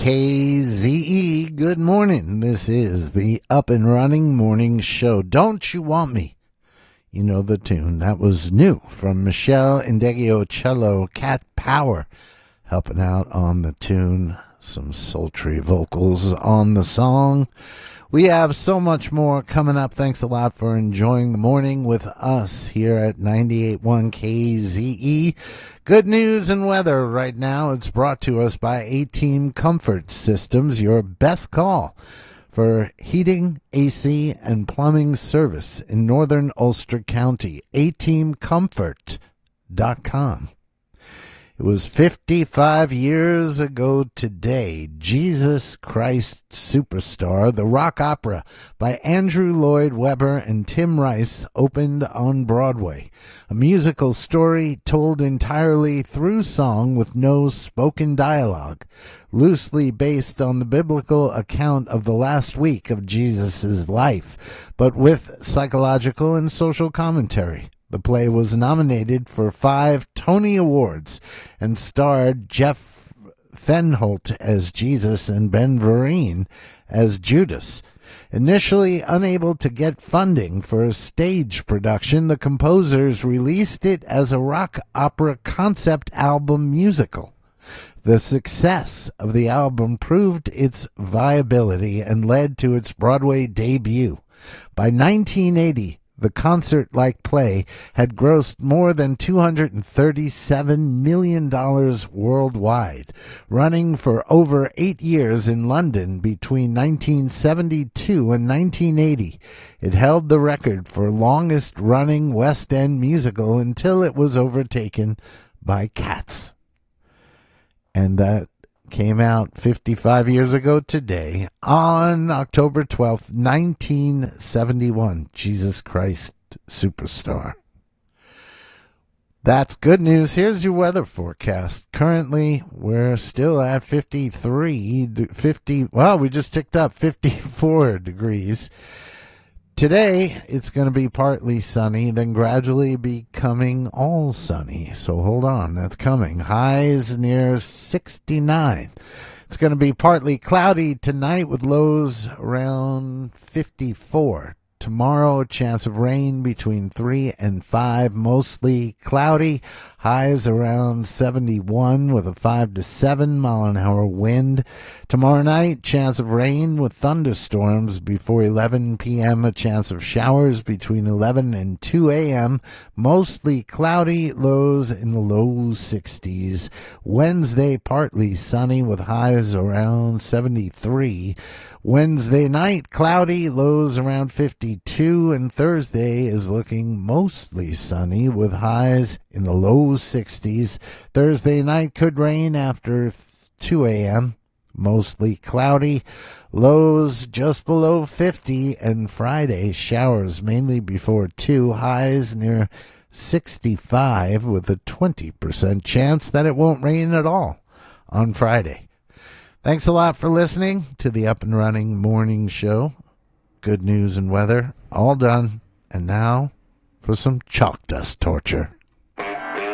KZE, good morning. This is the Up and Running Morning Show. Don't You Want Me? You know the tune. That was new from Michelle Indeggio-Cello, Cat Power, helping out on the tune. Some sultry vocals on the song. We have so much more coming up. Thanks a lot for enjoying the morning with us here at 98.1 KZE. Good news and weather right now. It's brought to us by A-Team Comfort Systems, your best call for heating, AC, and plumbing service in northern Ulster County. ateamcomfort.com. It was 55 years ago today. Jesus Christ Superstar, the rock opera by Andrew Lloyd Webber and Tim Rice, opened on Broadway. A musical story told entirely through song with no spoken dialogue, loosely based on the biblical account of the last week of Jesus' life, but with psychological and social commentary. The play was nominated for 5 Tony Awards and starred Jeff Fenholt as Jesus and Ben Vereen as Judas. Initially unable to get funding for a stage production, the composers released it as a rock opera concept album musical. The success of the album proved its viability and led to its Broadway debut. By 1980, the concert-like play had grossed more than $237 million worldwide, running for over 8 years in London between 1972 and 1980. It held the record for longest-running West End musical until it was overtaken by Cats. And that came out 55 years ago today on October 12th, 1971. Jesus Christ Superstar. That's good news. Here's your weather forecast. Currently, we're still at 50, we just ticked up 54 degrees. Today, it's going to be partly sunny, then gradually becoming all sunny. So hold on, that's coming. Highs near 69. It's going to be partly cloudy tonight with lows around 54. Tomorrow, a chance of rain between 3 and 5, mostly cloudy. Highs around 71 with a 5 to 7 mile an hour wind. Tomorrow night, chance of rain with thunderstorms before 11 p.m. A chance of showers between 11 and 2 a.m. Mostly cloudy, lows in the low 60s. Wednesday, partly sunny with highs around 73. Wednesday night, cloudy, lows around 52, and Thursday is looking mostly sunny with highs in the low 60s. Thursday night could rain after 2 a.m., mostly cloudy, lows just below 50, and Friday, showers mainly before 2, highs near 65 with a 20% chance that it won't rain at all on Friday. Thanks a lot for listening to the Up and Running Morning Show. Good news and weather, all done. And now for some chalk dust torture.